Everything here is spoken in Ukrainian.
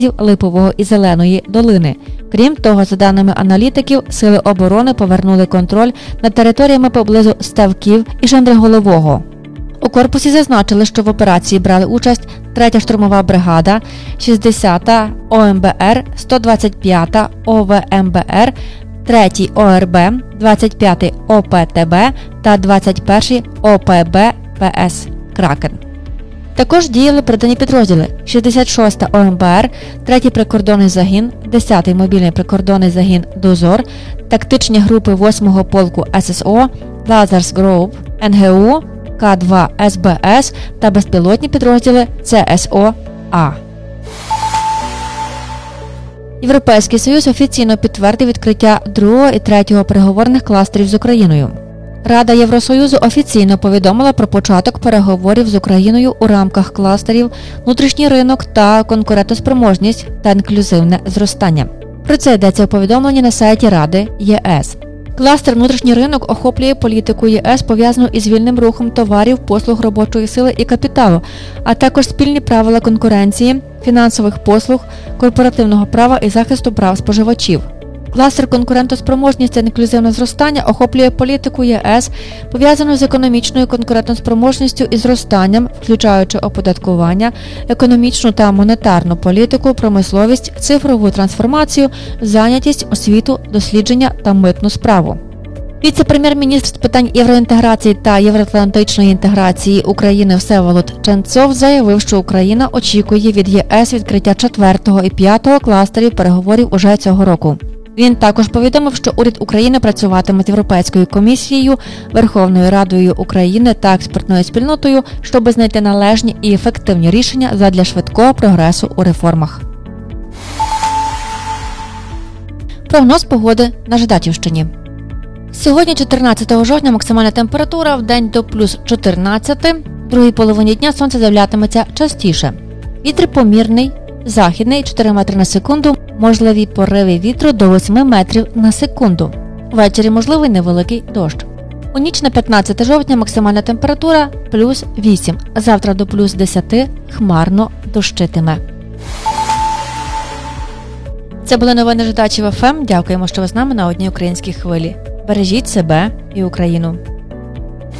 Липового і Зеленої долини. Крім того, за даними аналітиків, сили оборони повернули контроль над територіями поблизу Ставків і Шандриголового. У корпусі зазначили, що в операції брали участь 3-я штурмова бригада, 60-та ОМБР, 125-та ОВМБР, 3-й ОРБ, 25-й ОПТБ та 21-й ОПБ ПС «Кракен». Також діяли придані підрозділи 66-та ОМБР, 3-й прикордонний загін, 10-й мобільний прикордонний загін «Дозор», тактичні групи 8-го полку ССО, Lazar's Grove, НГУ, К2 СБС та безпілотні підрозділи ЦСО-А. Європейський Союз офіційно підтвердив відкриття 2-го і 3-го переговорних кластерів з Україною. Рада Євросоюзу офіційно повідомила про початок переговорів з Україною у рамках кластерів «Внутрішній ринок та конкурентоспроможність та інклюзивне зростання». Про це йдеться у повідомленні на сайті Ради ЄС. Кластер «Внутрішній ринок» охоплює політику ЄС, пов'язану із вільним рухом товарів, послуг, робочої сили і капіталу, а також спільні правила конкуренції, фінансових послуг, корпоративного права і захисту прав споживачів. Кластер «Конкурентоспроможність та інклюзивне зростання» охоплює політику ЄС, пов'язану з економічною конкурентоспроможністю і зростанням, включаючи оподаткування, економічну та монетарну політику, промисловість, цифрову трансформацію, зайнятість, освіту, дослідження та митну справу. Віце-прем'єр-міністр з питань євроінтеграції та євроатлантичної інтеграції України Всеволод Ченцов заявив, що Україна очікує від ЄС відкриття 4-го і 5-го кластерів переговорів уже цього року. Він також повідомив, що уряд України працюватиме з Європейською комісією, Верховною Радою України та експертною спільнотою, щоб знайти належні і ефективні рішення задля швидкого прогресу у реформах. Прогноз погоди на Жидачівщині. Сьогодні, 14 жовтня, максимальна температура в день до плюс 14, в другій половині дня сонце з'являтиметься частіше. Вітер помірний, західний 4 метри на секунду, можливі пориви вітру до 8 метрів на секунду. Ввечері можливий невеликий дощ. У ніч на 15 жовтня максимальна температура плюс 8, завтра до плюс 10 хмарно дощитиме. Це були новини Жидачів ФМ. Дякуємо, що ви з нами на одній українській хвилі. Бережіть себе і Україну.